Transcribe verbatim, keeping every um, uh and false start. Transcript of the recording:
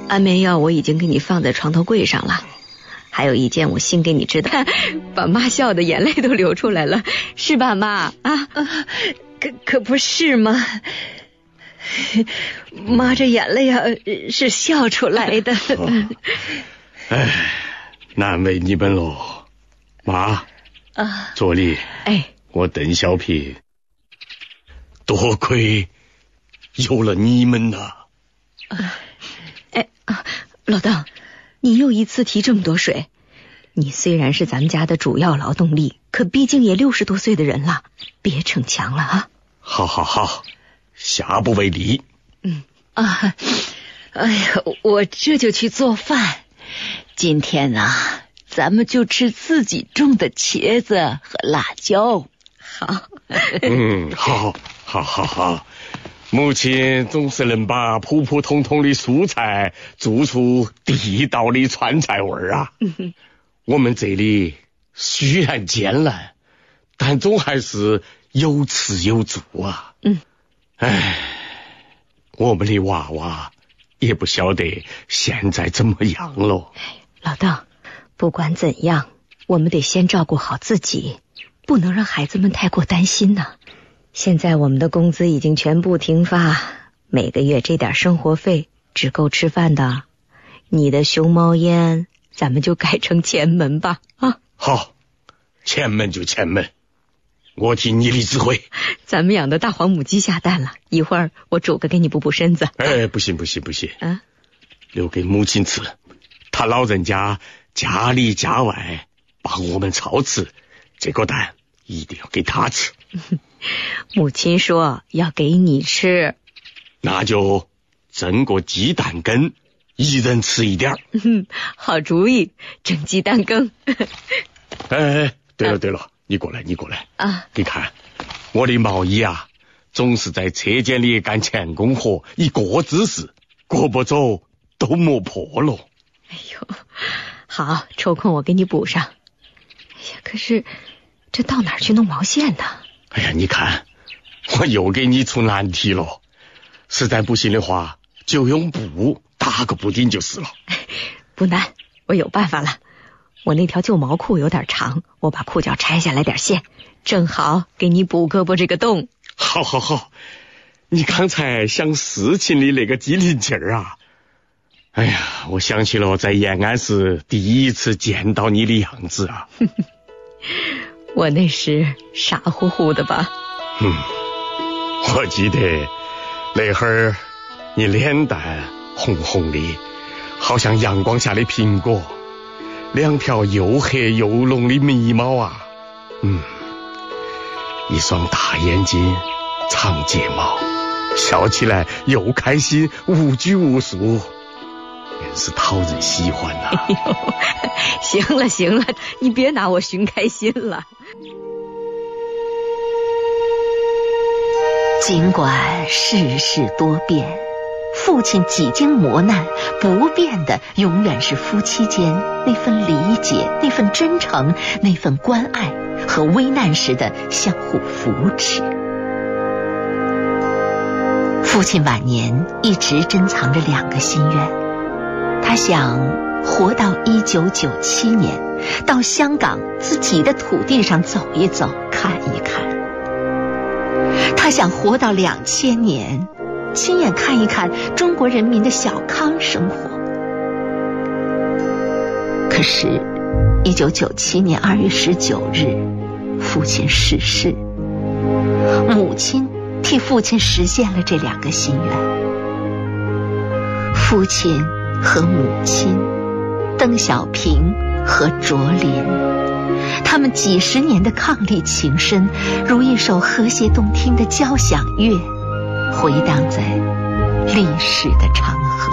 安眠药我已经给你放在床头柜上了，还有一件我新给你织的，把妈笑的眼泪都流出来了，是吧妈？啊， 可可不是吗？妈这眼泪啊是笑出来的。 哎，难为你们喽，妈啊，助理， 哎， 我邓小平多亏有了你们呐。 哎啊，老邓，你又一次提这么多水，你虽然是咱们家的主要劳动力，可毕竟也六十多岁的人了，别逞强了啊！ 好好好，下不为例。 嗯啊，哎呀，我这就去做饭。今天啊，咱们就吃自己种的茄子和辣椒。 好， 嗯，好，好，好，好。母亲总是能把普普通通的蔬菜做出地道的川菜味儿啊。嗯、我们这里虽然艰难，但总还是有吃有住啊。 嗯， 唉，我们的娃娃也不晓得现在怎么样了。 老邓，不管怎样，我们得先照顾好自己，不能让孩子们太过担心呢。现在我们的工资已经全部停发，每个月这点生活费只够吃饭的。你的熊猫烟咱们就改成前门吧啊！ 好，前门就前门，我听你的指挥。 咱们养的大黄母鸡下蛋了，一会儿我煮个给你补补身子。 哎，不行不行不行啊， 留给母亲吃，她老人家家里家外帮我们操持，这个蛋一定要给她吃。 母亲说要给你吃， 那就蒸个鸡蛋羹，一人吃一点。 嗯，好主意，蒸鸡蛋羹。 哎，对了对了，啊、你过来你过来啊！ 你看我的毛衣啊，总是在车间里干钳工活，一个姿势胳膊肘都磨破了。 哎呦，好，抽空我给你补上。哎呀，可是这到哪儿去弄毛线呢？ 哎呀，你看我又给你出难题了，实在不行的话就用布打个补丁就是了。 不难，我有办法了。我那条旧毛裤有点长，我把裤脚拆下来点线，正好给你补胳膊这个洞。 好好好，你刚才想事情的那个机灵劲儿啊！哎呀，我想起了在延安时第一次见到你的样子啊。 我那时傻乎乎的吧。 嗯，我记得那会儿你脸蛋红红的，好像阳光下的苹果，两条又黑又浓的眉毛啊，嗯，一双大眼睛，长睫毛，笑起来又开心，无拘无束，真是讨人喜欢呐、啊。 哎呦，行了行了，你别拿我寻开心了。 尽管世事多变，父亲几经磨难，不变的永远是夫妻间那份理解，那份真诚，那份关爱和危难时的相互扶持。父亲晚年一直珍藏着两个心愿，他想活到一九九七年，到香港自己的土地上走一走，看一看。他想活到两千年，亲眼看一看中国人民的小康生活。可是一九九七年二月十九日，父亲逝世，母亲替父亲实现了这两个心愿。父亲和母亲，邓小平和卓琳，他们几十年的伉俪情深，如一首和谐动听的交响乐，回荡在历史的长河。